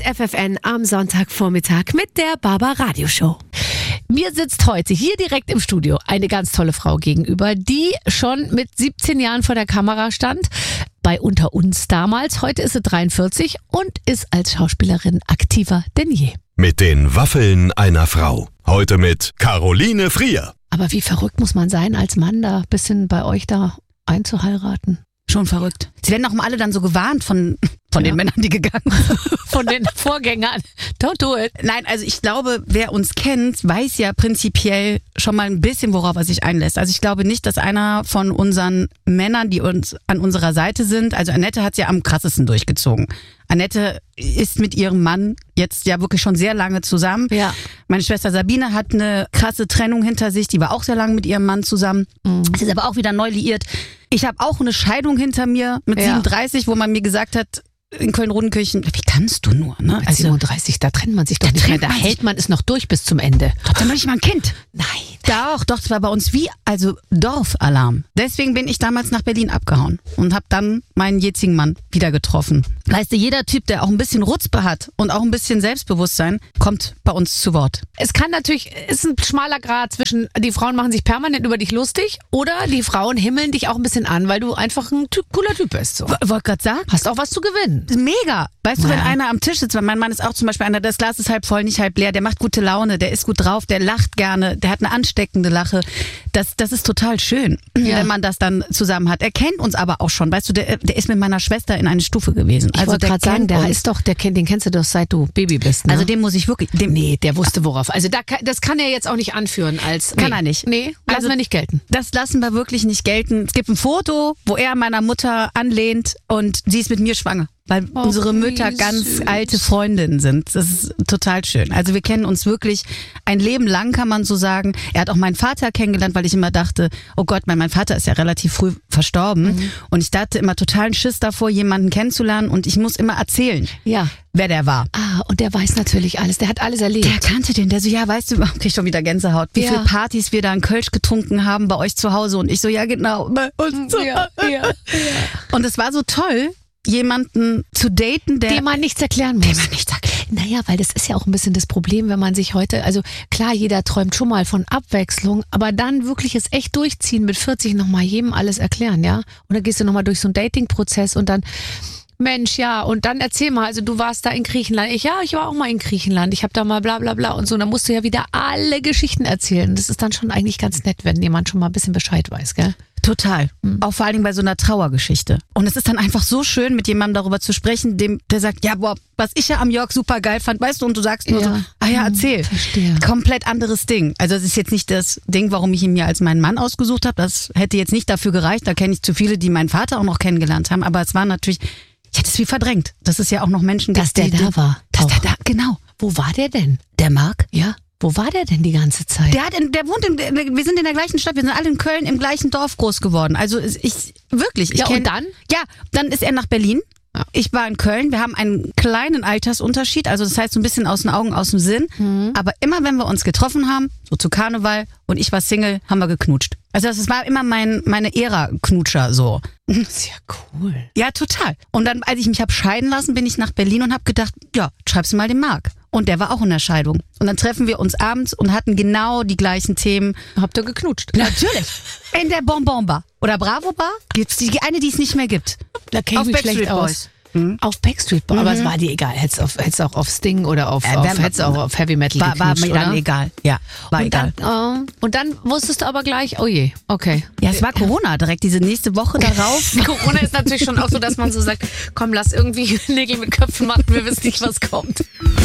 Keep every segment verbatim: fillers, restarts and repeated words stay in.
Hit F F N am Sonntagvormittag mit der Baba Radio Show. Mir sitzt heute hier direkt im Studio eine ganz tolle Frau gegenüber, die schon mit siebzehn Jahren vor der Kamera stand, bei Unter uns damals. Heute ist sie dreiundvierzig und ist als Schauspielerin aktiver denn je. Mit den Waffeln einer Frau. Heute mit Caroline Frier. Aber wie verrückt muss man sein, als Mann da ein bisschen bei euch da einzuheiraten? Schon verrückt. Sie werden auch immer alle dann so gewarnt von, von ja. den Männern, die gegangen sind. Von den Vorgängern. Don't do it. Nein, also ich glaube, wer uns kennt, weiß ja prinzipiell schon mal ein bisschen, worauf er sich einlässt. Also ich glaube nicht, dass einer von unseren Männern, die uns an unserer Seite sind, also Annette hat es ja am krassesten durchgezogen. Annette ist mit ihrem Mann jetzt ja wirklich schon sehr lange zusammen. Ja. Meine Schwester Sabine hat eine krasse Trennung hinter sich, die war auch sehr lange mit ihrem Mann zusammen. Mhm. Sie ist aber auch wieder neu liiert. Ich habe auch eine Scheidung hinter mir mit ja. siebenunddreißig, wo man mir gesagt hat, in Köln-Rodenkirchen, wie kannst du nur? Ne? Also, siebenunddreißig, da trennt man sich doch nicht mehr. Da hält man es noch durch bis zum Ende. Doch, dann noch nicht mal ein Kind. Nein. Doch, doch, das war bei uns wie, also Dorfalarm. Deswegen bin ich damals nach Berlin abgehauen und habe dann meinen jetzigen Mann wieder getroffen. Weißt du, jeder Typ, der auch ein bisschen Rutzpe hat und auch ein bisschen Selbstbewusstsein, kommt bei uns zu Wort. Es kann natürlich, ist ein schmaler Grad zwischen, die Frauen machen sich permanent über dich lustig oder die Frauen himmeln dich auch ein bisschen an, weil du einfach ein typ, cooler Typ bist. So. Wollte gerade sagen. Hast auch was zu gewinnen. Mega. Weißt du, ja. wenn einer am Tisch sitzt, weil mein Mann ist auch zum Beispiel einer, das Glas ist halb voll, nicht halb leer, der macht gute Laune, der ist gut drauf, der lacht gerne, der hat eine ansteckende Lache. Das, das ist total schön, ja. wenn man das dann zusammen hat. Er kennt uns aber auch schon, weißt du, der, der ist mit meiner Schwester in eine Stufe gewesen. Ich also wollte gerade sagen, der ist doch, der kennt, den kennst du doch seit du Baby bist. Ne? Also dem muss ich wirklich... Dem, nee, der wusste worauf. Also da, das kann er jetzt auch nicht anführen als... Kann nee. er nicht. Nee, lassen also, wir nicht gelten. Das lassen wir wirklich nicht gelten. Es gibt ein Foto, wo er meiner Mutter anlehnt und sie ist mit mir schwanger. Weil oh, unsere Mütter ganz süß. Alte Freundinnen sind. Das ist total schön. Also wir kennen uns wirklich ein Leben lang, kann man so sagen. Er hat auch meinen Vater kennengelernt, weil ich immer dachte, oh Gott, mein, mein Vater ist ja relativ früh verstorben. Mhm. Und ich dachte immer totalen Schiss davor, jemanden kennenzulernen. Und ich muss immer erzählen, ja. wer der war. Ah, und der weiß natürlich alles. Der hat alles erlebt. Der kannte den. Der so, ja, weißt du, krieg schon wieder Gänsehaut. Wie ja. viele Partys wir da in Kölsch getrunken haben bei euch zu Hause. Und ich so, ja genau, bei uns zu Hause. Ja, ja, ja. Und es war so toll, jemanden zu daten, der... Dem man nichts erklären muss. Dem man nichts erklären. Naja, weil das ist ja auch ein bisschen das Problem, wenn man sich heute, also klar, jeder träumt schon mal von Abwechslung, aber dann wirklich es echt durchziehen, mit vierzig nochmal jedem alles erklären, ja? Und dann gehst du nochmal durch so einen Dating-Prozess und dann, Mensch, ja, und dann erzähl mal, also du warst da in Griechenland. Ich, ja, ich war auch mal in Griechenland. Ich habe da mal bla bla bla und so. Und dann musst du ja wieder alle Geschichten erzählen. Das ist dann schon eigentlich ganz nett, wenn jemand schon mal ein bisschen Bescheid weiß, gell? Total. Mhm. Auch vor allen Dingen bei so einer Trauergeschichte. Und es ist dann einfach so schön, mit jemandem darüber zu sprechen, dem, der sagt, ja, boah, was ich ja am Jörg super geil fand, weißt du, und du sagst nur ja. so, ah ja, erzähl. Verstehe. Komplett anderes Ding. Also es ist jetzt nicht das Ding, warum ich ihn mir als meinen Mann ausgesucht habe. Das hätte jetzt nicht dafür gereicht. Da kenne ich zu viele, die meinen Vater auch noch kennengelernt haben. Aber es war natürlich, ich hätte es wie verdrängt. Dass es ja auch noch Menschen gibt, dass der die, da war. Dass auch. der da, genau. Wo war der denn? Der Marc? Ja. Wo war der denn die ganze Zeit? Der hat, in, der wohnt, in, wir sind in der gleichen Stadt, wir sind alle in Köln im gleichen Dorf groß geworden. Also ich, wirklich. Ich ja, kenn, und dann? Ja, dann ist er nach Berlin. Ja. Ich war in Köln. Wir haben einen kleinen Altersunterschied, also das heißt so ein bisschen aus den Augen, aus dem Sinn. Mhm. Aber immer wenn wir uns getroffen haben, so zu Karneval und ich war Single, haben wir geknutscht. Also das war immer mein, meine Ära-Knutscher so. Das ist ja cool. Ja, total. Und dann, als ich mich habe scheiden lassen, bin ich nach Berlin und habe gedacht, ja, schreib's mal dem Marc. Und der war auch in der Scheidung. Und dann treffen wir uns abends und hatten genau die gleichen Themen. Habt ihr geknutscht? Natürlich. In der Bonbon Bar. Oder Bravo Bar. Gibt's die eine, die es nicht mehr gibt. Da kenn ich mich schlecht aus. Mhm. Auf Backstreet Boys, mhm. aber es war dir egal. Hättest auf, hättest auch auf Sting oder auf, äh, auf, hättest auch auf Heavy Metal war, geknutscht, war mir oder? dann egal. Ja, war und egal. Dann, äh, und dann wusstest du aber gleich, oh je, okay. Ja, es war Corona, direkt diese nächste Woche darauf. Corona ist natürlich schon auch so, dass man so sagt, komm, lass irgendwie Nägel mit Köpfen machen, wir wissen nicht, was kommt.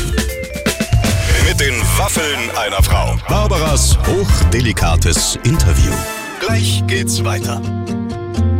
Mit den Waffeln einer Frau. Barbaras hochdelikates Interview. Gleich geht's weiter.